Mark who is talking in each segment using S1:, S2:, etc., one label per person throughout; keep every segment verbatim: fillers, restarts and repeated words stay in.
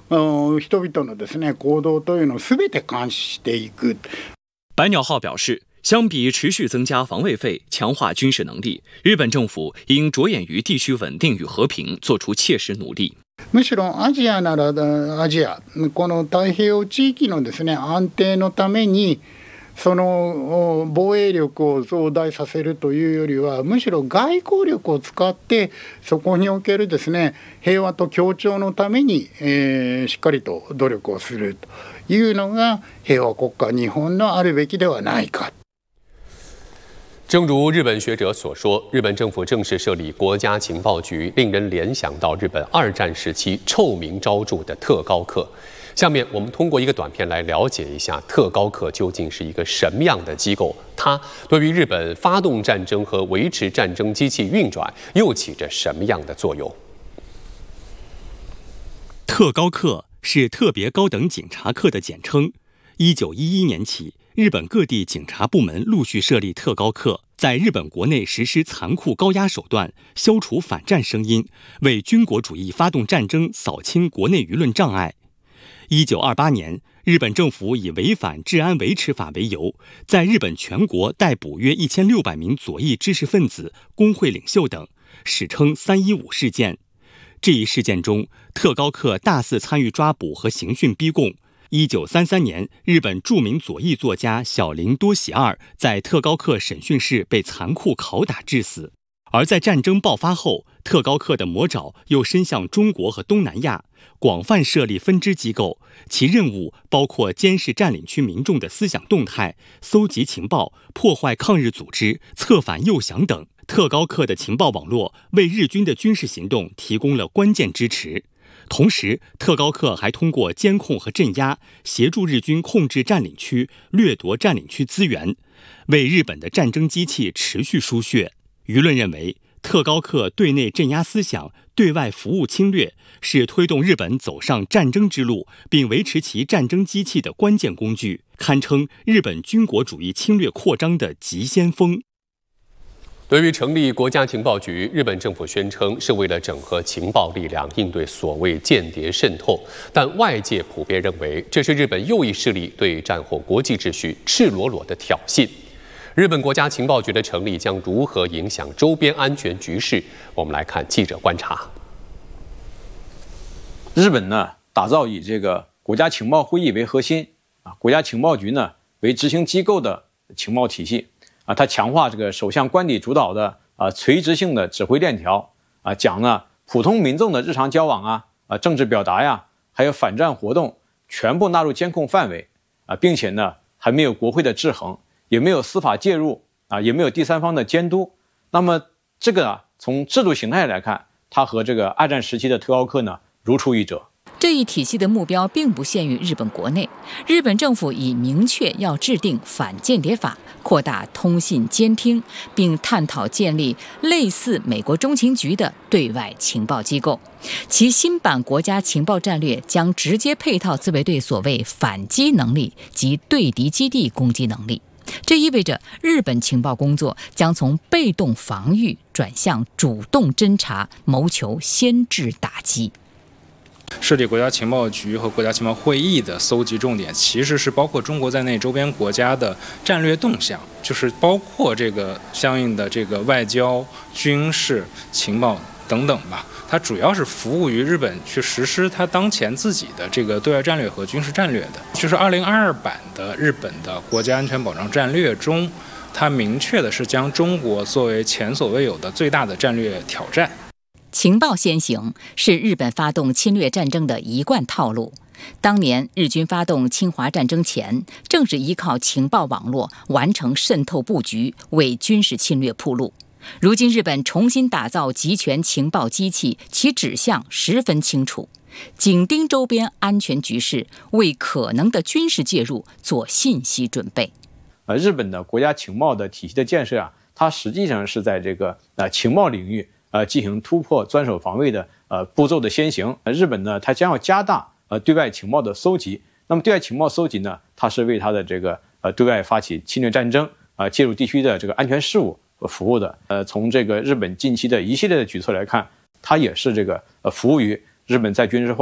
S1: 人々のですね行動というのを全て監視していく。
S2: 白鸟号表示，相比持续增加防卫费、强化军事能力，日本政府应着眼于地区稳定与和平，做出切实努力。
S1: むしろアジアならアジア、この太平洋地域のですね安定のために、その防衛力を増大させるというよりは、むしろ外交力を使ってそこにおけるですね平和と協調のために、えー、しっかりと努力をするというのが平和国家日本のあるべきではないか。
S3: 正如日本学者所说，日本政府正式设立国家情报局，令人联想到日本二战时期臭名昭著的特高课。下面我们通过一个短片来了解一下特高课究竟是一个什么样的机构，它对于日本发动战争和维持战争机器运转又起着什么样的作用。
S2: 特高课是特别高等警察课的简称。一九一一年起，日本各地警察部门陆续设立特高课，在日本国内实施残酷高压手段，消除反战声音，为军国主义发动战争扫清国内舆论障碍。一九二八年，日本政府以违反治安维持法为由，在日本全国逮捕约一千六百名左翼知识分子、工会领袖等，史称三一五事件。这一事件中，特高课大肆参与抓捕和刑讯逼供。一九三三年，日本著名左翼作家小林多喜二在特高课审讯室被残酷拷打致死。而在战争爆发后，特高课的魔爪又伸向中国和东南亚，广泛设立分支机构，其任务包括监视占领区民众的思想动态、搜集情报、破坏抗日组织、策反诱降等。特高课的情报网络为日军的军事行动提供了关键支持。同时，特高课还通过监控和镇压，协助日军控制占领区、掠夺占领区资源，为日本的战争机器持续输血。舆论认为，特高课对内镇压思想、对外服务侵略，是推动日本走上战争之路并维持其战争机器的关键工具，堪称日本军国主义侵略扩张的急先锋。
S3: 对于成立国家情报局，日本政府宣称是为了整合情报力量，应对所谓间谍渗透，但外界普遍认为这是日本右翼势力对战后国际秩序赤裸裸的挑衅。日本国家情报局的成立将如何影响周边安全局势？我们来看记者观察。
S4: 日本呢，打造以这个国家情报会议为核心啊，国家情报局呢为执行机构的情报体系。啊，它强化这个首相官邸主导的啊垂直性的指挥链条啊，讲呢普通民众的日常交往啊啊政治表达呀，还有反战活动全部纳入监控范围啊，并且呢还没有国会的制衡，也没有司法介入啊，也没有第三方的监督。那么这个啊从制度形态来看，它和这个二战时期的特高课呢如出一辙。
S5: 这一体系的目标并不限于日本国内，日本政府已明确要制定反间谍法，扩大通信监听，并探讨建立类似美国中情局的对外情报机构。其新版国家情报战略将直接配套自卫队所谓反击能力及对敌基地攻击能力。这意味着日本情报工作将从被动防御转向主动侦察，谋求先制打击。
S6: 设立国家情报局和国家情报会议的搜集重点，其实是包括中国在内周边国家的战略动向，就是包括这个相应的这个外交、军事、情报等等吧。它主要是服务于日本去实施它当前自己的这个对外战略和军事战略的。就是二零二二版的日本的国家安全保障战略中，它明确的是将中国作为前所未有的最大的战略挑战。
S5: 情报先行是日本发动侵略战争的一贯套路。当年日军发动侵华战争前，正是依靠情报网络完成渗透布局，为军事侵略铺路。如今日本重新打造集权情报机器，其指向十分清楚，紧盯周边安全局势，为可能的军事介入做信息准备。
S4: 呃，日本的国家情报的体系的建设啊，它实际上是在这个呃情报领域呃进行突破专守防卫的呃步骤的先行。呃、日本呢，它将要加大呃对外情报的搜集。那么对外情报搜集呢，它是为它的这个呃对外发起侵略战争啊、呃、介入地区的这个安全事务服务的。呃，从这个日本近期的一系列的举措来看，它也是这个呃服务于日本再军事化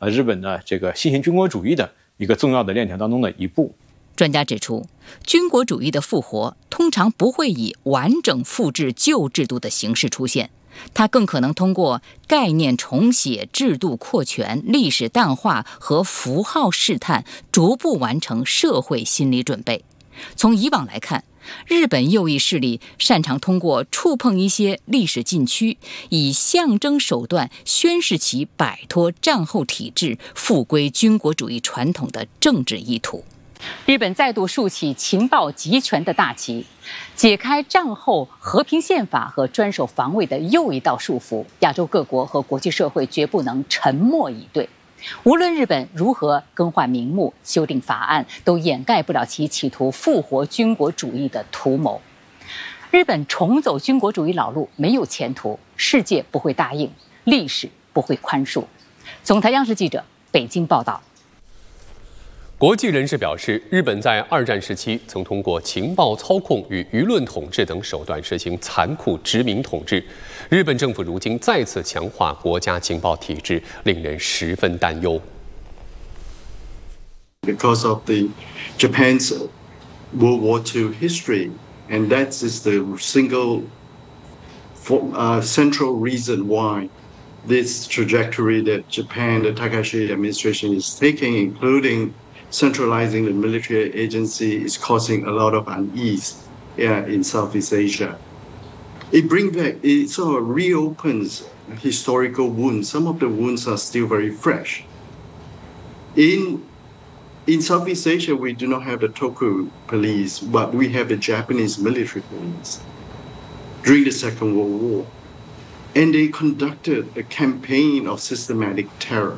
S4: 呃日本的这个新型军国主义的一个重要的链条当中的一步。
S5: 专家指出，军国主义的复活通常不会以完整复制旧制度的形式出现，它更可能通过概念重写、制度扩权、历史淡化和符号试探，逐步完成社会心理准备。从以往来看，日本右翼势力擅长通过触碰一些历史禁区，以象征手段宣示其摆脱战后体制、复归军国主义传统的政治意图。日本再度竖起情报集权的大旗，解开战后和平宪法和专守防卫的又一道束缚。亚洲各国和国际社会绝不能沉默以对。无论日本如何更换名目、修订法案，都掩盖不了其企图复活军国主义的图谋。日本重走军国主义老路没有前途，世界不会答应，历史不会宽恕。总台央视记者北京报道。
S3: 国际人士表示，日本在二战时期曾通过情报操控与舆论统治等手段实行残酷殖民统治。日本政府如今再次强化国家情报体制，令人十分担忧。
S7: Because of the Japan's World War Two history, and that is the single uh, central reason why this trajectory that Japan, the Takashi administration is taking, including centralizing the military agency, is causing a lot of unease yeah, in Southeast Asia. It brings back, it sort of reopens historical wounds. Some of the wounds are still very fresh. In, in Southeast Asia, we do not have the Toku police, but we have the Japanese military police during the Second World War. And they conducted a campaign of systematic terror.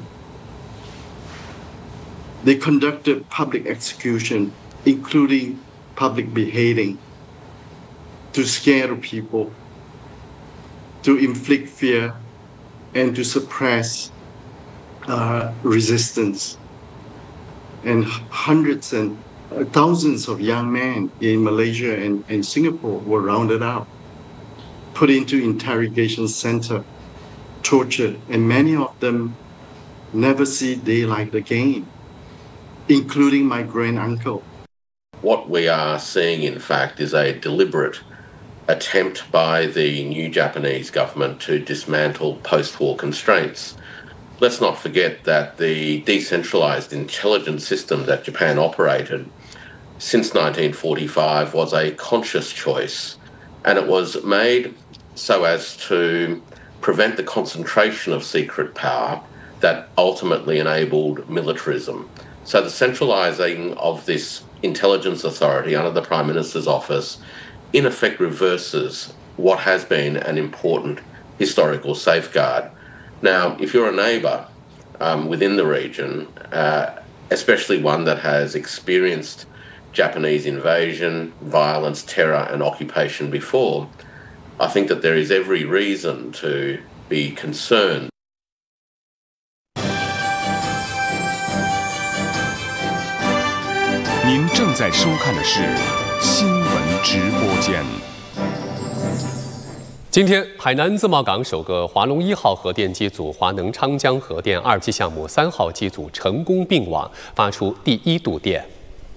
S7: They conducted public execution, including public beheading, to scare the people, to inflict fear, and to suppress uh, resistance. And hundreds and uh, thousands of young men in Malaysia and, and Singapore were rounded out, put into interrogation center, tortured, and many of them never see daylight again, including my grand-uncle.
S8: What we are seeing, in fact, is a deliberate attempt by the new Japanese government to dismantle post-war constraints. Let's not forget that the decentralized intelligence system that Japan operated since nineteen forty-five was a conscious choice, and it was made so as to prevent the concentration of secret power that ultimately enabled militarism. So the centralising of this intelligence authority under the Prime Minister's office in effect reverses what has been an important historical safeguard. Now, if you're a neighbour um, within the region, uh, especially one that has experienced Japanese invasion, violence, terror and occupation before, I think that there is every reason to be concerned.
S9: 您正在收看的是新闻直播间。
S3: 今天，海南自贸港首个华龙一号核电机组华能昌江核电二期项目三号机组成功并网，发出第一度电。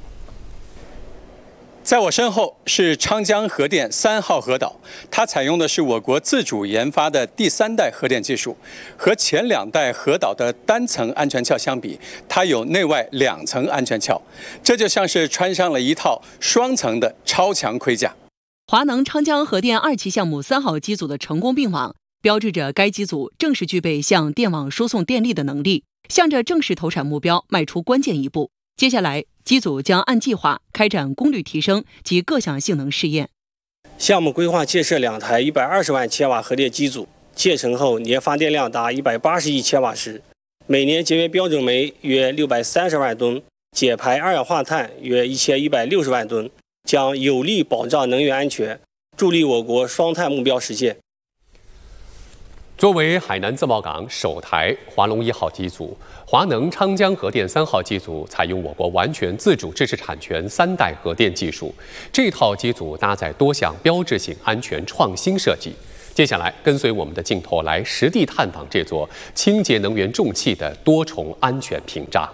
S10: 在我身后是昌江核电三号核岛，它采用的是我国自主研发的第三代核电技术。和前两代核岛的单层安全壳相比，它有内外两层安全壳，这就像是穿上了一套双层的超强盔甲。
S11: 华能昌江核电二期项目三号机组的成功并网，标志着该机组正式具备向电网输送电力的能力，向着正式投产目标迈出关键一步。接下来，机组将按计划开展功率提升及各项性能试验。
S12: 项目规划建设两台一百二十万千瓦核电机组，建成后年发电量达一百八十亿千瓦时，每年节约标准煤约六百三十万吨，减排二氧化碳约一千一百六十万吨，将有力保障能源安全，助力我国双碳目标实现。
S3: 作为海南自贸港首台华龙一号机组，华能昌江核电三号机组采用我国完全自主知识产权三代核电技术。这套机组搭载多项标志性安全创新设计， 接下来，跟随我们的镜头来实地探访这座清洁能源重器的多重安全屏障。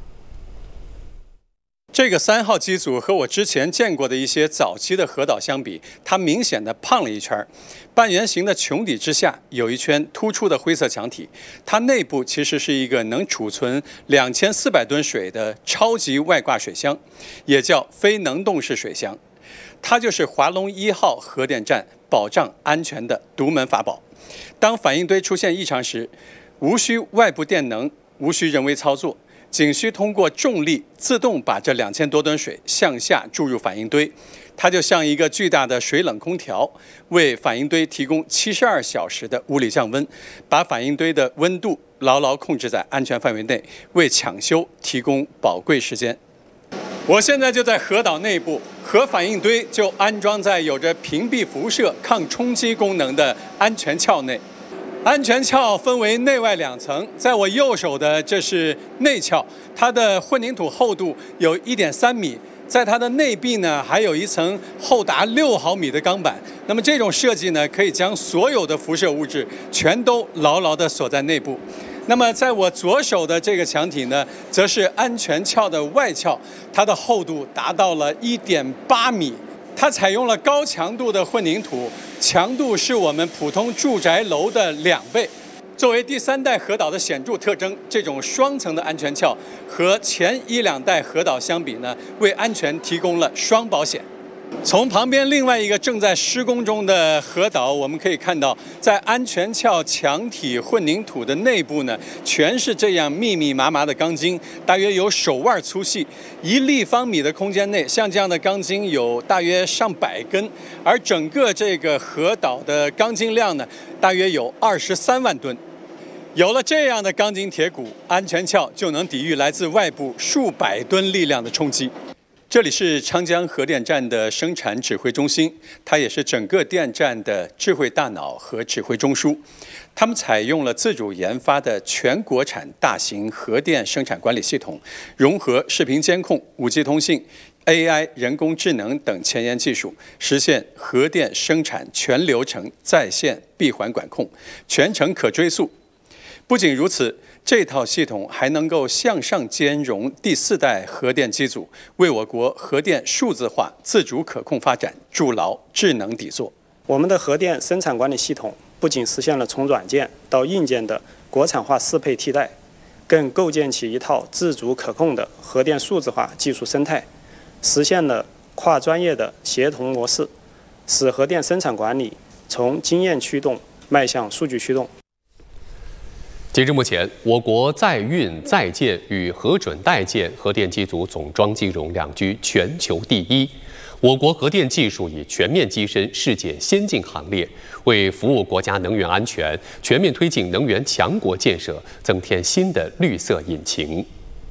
S10: 这个三号机组和我之前见过的一些早期的核岛相比，它明显的胖了一圈。半圆形的穹底之下有一圈突出的灰色墙体，它内部其实是一个能储存两千四百吨水的超级外挂水箱，也叫非能动式水箱。它就是华龙一号核电站保障安全的独门法宝。当反应堆出现异常时，无需外部电能，无需人为操作，仅需通过重力自动把这两千多吨水向下注入反应堆，它就像一个巨大的水冷空调，为反应堆提供七十二小时的物理降温，把反应堆的温度牢牢控制在安全范围内，为抢修提供宝贵时间。我现在就在核岛内部，核反应堆就安装在有着屏蔽辐射、抗冲击功能的安全壳内。安全壳分为内外两层，在我右手的这是内壳，它的混凝土厚度有 一点三米，在它的内壁呢还有一层厚达六毫米的钢板。那么这种设计呢，可以将所有的辐射物质全都牢牢地锁在内部。那么在我左手的这个墙体呢，则是安全壳的外壳，它的厚度达到了 一点八米。它采用了高强度的混凝土，强度是我们普通住宅楼的两倍。作为第三代核岛的显著特征，这种双层的安全壳和前一两代核岛相比呢，为安全提供了双保险。从旁边另外一个正在施工中的核岛，我们可以看到，在安全壳墙体混凝土的内部呢，全是这样密密麻麻的钢筋，大约有手腕粗细。一立方米的空间内，像这样的钢筋有大约上百根，而整个这个核岛的钢筋量呢，大约有二十三万吨。有了这样的钢筋铁骨，安全壳就能抵御来自外部数百吨力量的冲击。这里是昌江核电站的生产指挥中心，它也是整个电站的智慧大脑和指挥中枢。他们采用了自主研发的全国产大型核电生产管理系统，融合视频监控、五 G 通信、A I 人工智能等前沿技术，实现核电生产全流程在线闭环管控，全程可追溯。不仅如此，这套系统还能够向上兼容第四代核电机组，为我国核电数字化、自主可控发展筑牢智能底座。
S12: 我们的核电生产管理系统不仅实现了从软件到硬件的国产化适配替代，更构建起一套自主可控的核电数字化技术生态，实现了跨专业的协同模式，使核电生产管理从经验驱动迈向数据驱动。
S3: 截至目前，我国在运在建与核准待建核电机组总装机容量居全球第一。我国核电技术已全面跻身世界先进行列，为服务国家能源安全、全面推进能源强国建设增添新的绿色引擎。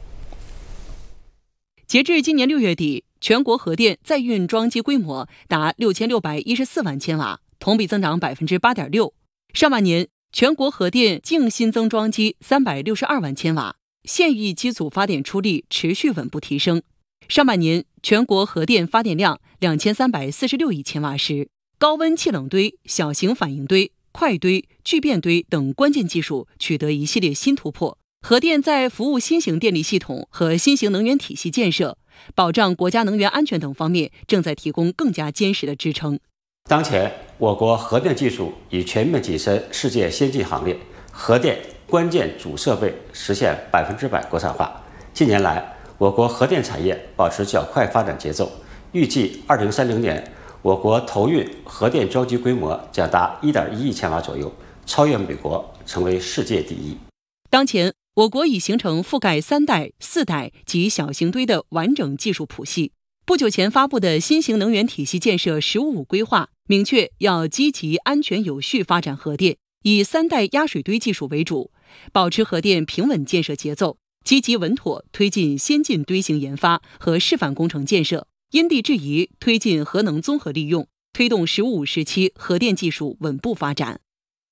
S11: 截至今年六月底，全国核电在运装机规模达六千六百一十四万千瓦，同比增长百分之八点六。上半年，全国核电净新增装机三百六十二万千瓦，现役机组发电出力持续稳步提升。上半年，全国核电发电量两千三百四十六亿千瓦时，高温气冷堆、小型反应堆、快堆、聚变堆等关键技术取得一系列新突破。核电在服务新型电力系统和新型能源体系建设、保障国家能源安全等方面，正在提供更加坚实的支撑。
S13: 当前，我国核电技术已全面跻身世界先进行列，核电关键主设备实现百分之百国产化。近年来，我国核电产业保持较快发展节奏，预计二零三零年，我国投运核电装机规模将达一点一亿千瓦左右，超越美国，成为世界第一。
S11: 当前，我国已形成覆盖三代、四代及小型堆的完整技术谱系。不久前发布的新型能源体系建设“十五五”规划，明确要积极、安全、有序发展核电，以三代压水堆技术为主，保持核电平稳建设节奏，积极稳妥推进先进堆型研发和示范工程建设，因地制宜推进核能综合利用，推动“十五五”时期核电技术稳步发展。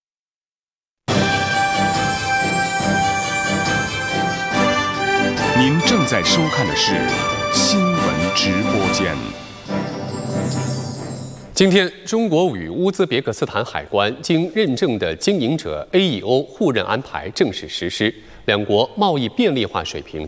S9: 您正在收看的是新闻直播间。
S3: 今天，中国与乌兹别克斯坦海关经认证的经营者 A E O 互认安排正式实施，两国贸易便利化水平